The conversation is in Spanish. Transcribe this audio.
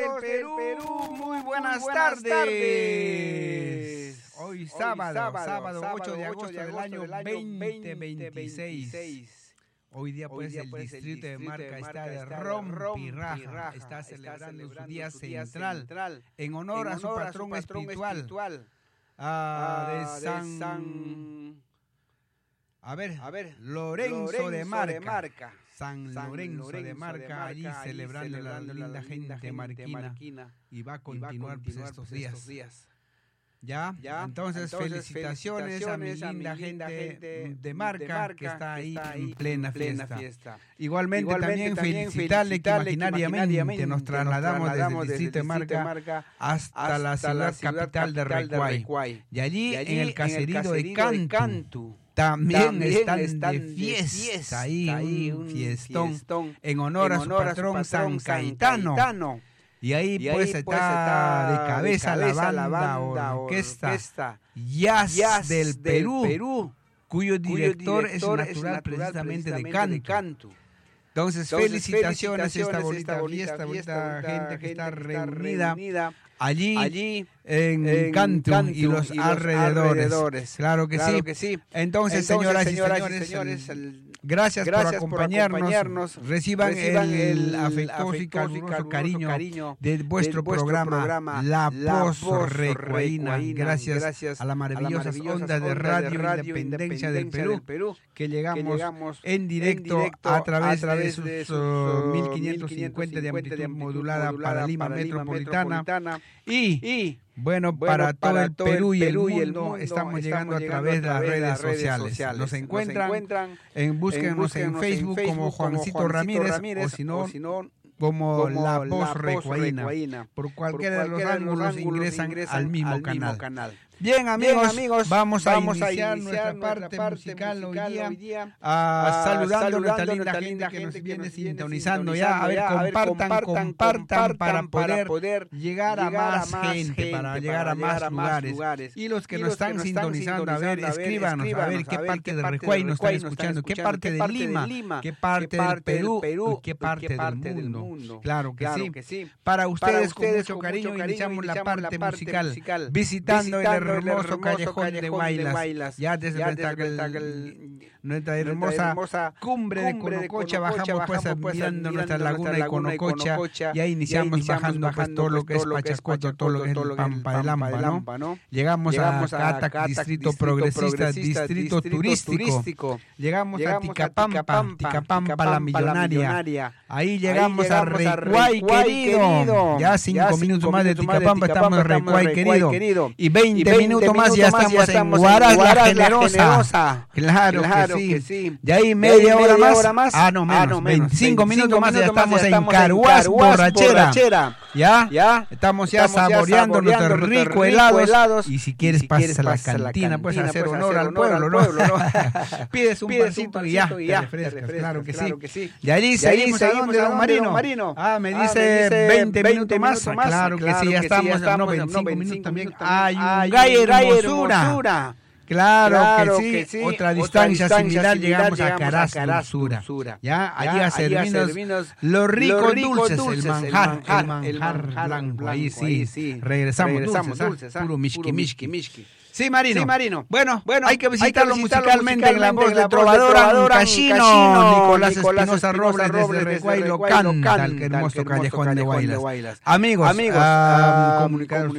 del Perú, muy buenas tardes. Hoy sábado 8 de agosto del año 2026. Hoy día pues el distrito de Marca está de rompirraja, está celebrando su día central en honor a su patrón espiritual, de San... Lorenzo de Marca. San Lorenzo de Marca, allí celebrando la linda gente marquina, y va a continuar pues estos días. ¿Ya? Entonces felicitaciones a mi linda gente de Marca que está ahí en plena fiesta. Igualmente también felicitarle que imaginariamente nos trasladamos desde el distrito de Marca hasta la ciudad capital de Recuay. Y allí en el caserío de Cantu también están de fiesta, ahí un fiestón en honor a su patrón San Caetano. Y ahí pues está de cabeza la banda orquesta Jazz del Perú, cuyo director es natural precisamente de Cantu. Entonces felicitaciones a esta bonita fiesta, bonita gente que está reunida allí en Cantu y los alrededores. Claro que sí. Entonces, señoras y señores, gracias por acompañarnos. Reciban el afectuoso y caluroso cariño de vuestro programa La Voz Recuaína. Gracias a las maravillosas ondas de Radio Independencia del Perú, que llegamos en directo a través de sus 1550 de amplitud modulada para Lima Metropolitana. Y bueno, para todo el Perú y el mundo estamos llegando a través de las redes sociales. Nos encuentran, búsquenos en Facebook como Juancito Ramírez o si no como La Voz Recuaína. Por cualquiera de los ángulos ingresan al mismo canal. Bien, amigos, vamos a iniciar nuestra parte musical hoy día, saludando a nuestra linda gente que nos viene sintonizando ya. A ver, compartan para poder llegar a más gente, para llegar a más lugares. Y los que nos están sintonizando, a ver, escríbanos, a ver qué parte de Recuay nos están escuchando, qué parte de Lima, qué parte del Perú, y qué parte del mundo. Claro que sí. Para ustedes, con mucho cariño, iniciamos la parte musical, visitando el hermoso callejón de Guaylas, ya desde nuestra hermosa cumbre de Conococha, bajamos pues mirando nuestra laguna de Conococha, y ahí iniciamos bajando pues todo lo que es Pachascoto, todo lo que es el Pampa de Lampa, ¿no? Llegamos a Catac, distrito progresista, distrito turístico, llegamos a Ticapampa la millonaria, ahí llegamos a Recuay querido, ya 5 minutos más de Ticapampa estamos en Recuay querido, y 20 minutos más ya estamos en Huaraz la Generosa. Claro que sí. Y ahí media hora más. Menos. 25 minutos más ya estamos en Caruás Borrachera. ¿Ya? Estamos ya saboreando nuestros ricos helados. Y si quieres pasas a la cantina, puedes hacer honor al pueblo, ¿no? Pides un vasito y ya te refrescas. Claro que sí. Y allí seguimos a dónde, don Marino. Me dice 20 minutos más. Claro que sí, ya estamos. 25 minutos también. Ayungay Hermosura. Claro que sí. Otra distancia similar llegamos a Caraz Dulzura. Ya, allí a servirnos los ricos dulces, el manjar blanco. Ahí sí. Regresamos dulces, puro mishki. Sí, Marino. Bueno, hay que visitarlo musicalmente en la voz de trovador Ancashino. Nicolás Espinosa Robles desde Recuay lo canta, el hermoso callejón de Guaylas. Amigos, comunicar